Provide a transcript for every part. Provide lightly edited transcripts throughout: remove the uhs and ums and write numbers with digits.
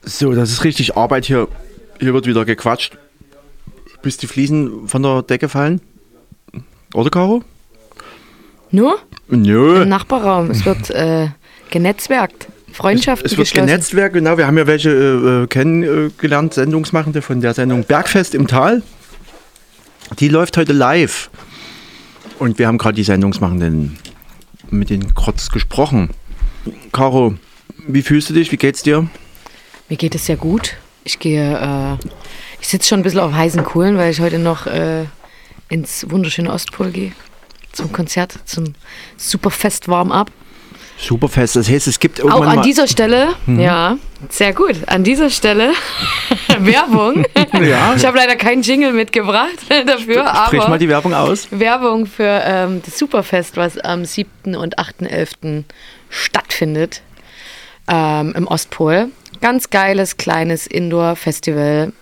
So, das ist richtig Arbeit hier. Hier wird wieder gequatscht, bis die Fliesen von der Decke fallen. Oder, Caro? Nur? Nö. Im Nachbarraum. Es wird genetzwerkt. Freundschaften Es wird geschlossen. genetzwerkt, genau. Wir haben ja welche kennengelernt, Sendungsmachende von der Sendung Bergfest im Tal. Die läuft heute live. Und wir haben gerade die Sendungsmachenden mit den Krotz gesprochen. Caro, wie fühlst du dich? Wie geht's dir? Mir geht es sehr gut. Ich sitze schon ein bisschen auf heißen Kohlen, weil ich heute noch ins wunderschöne Ostpol gehe. Zum Konzert, zum Superfest Warm-Up. Superfest, das heißt, es gibt Auch irgendwann an dieser Stelle, ja, sehr gut, an dieser Stelle Werbung. Ja. Ich habe leider keinen Jingle mitgebracht dafür, Sprich aber mal die Werbung aus. Werbung für das Superfest, was am 7. und 8.11. stattfindet im Ostpol. Ganz geiles, kleines Indoor-Festival,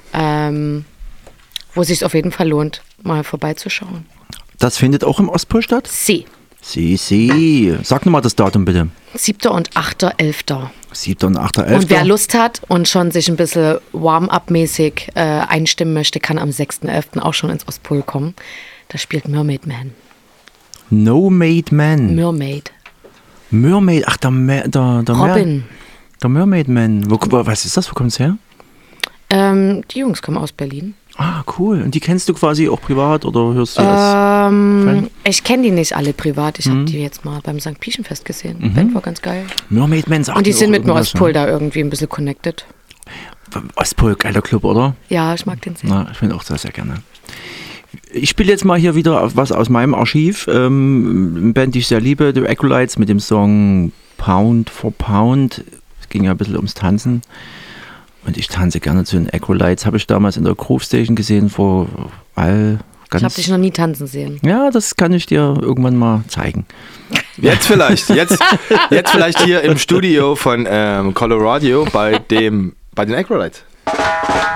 wo es sich auf jeden Fall lohnt, mal vorbeizuschauen. Das findet auch im Ostpol statt? Sie. Sag nochmal das Datum bitte. 7. und 8.11. 7. und 8.11. Und wer Lust hat und schon sich ein bisschen Warm-up-mäßig einstimmen möchte, kann am 6.11. auch schon ins Ostpol kommen. Da spielt Mermaid Man. No Made Man. Mermaid. Mermaid, ach, der Robin. Der Mermaid Man. Was ist das? Wo kommt's her? Die Jungs kommen aus Berlin. Ah, cool. Und die kennst du quasi auch privat oder hörst du das? Ich kenne die nicht alle privat. Ich habe die jetzt mal beim St. Piechenfest gesehen. Die Band war ganz geil. Mermaid Man sagt Und die mir sind auch mit dem irgendwas, Ostpol da irgendwie ein bisschen connected. Ostpol, geiler Club, oder? Ja, ich mag den sehr. Na, ich finde auch sehr, sehr gerne. Ich spiele jetzt mal hier wieder was aus meinem Archiv. Eine Band, die ich sehr liebe, The Acolytes, mit dem Song Pound for Pound. Es ging ja ein bisschen ums Tanzen. Und ich tanze gerne zu den Acolytes. Habe ich damals in der Groove Station gesehen, Ich habe dich noch nie tanzen sehen. Ja, das kann ich dir irgendwann mal zeigen. Jetzt vielleicht. Jetzt vielleicht hier im Studio von Colorado bei den Acolytes.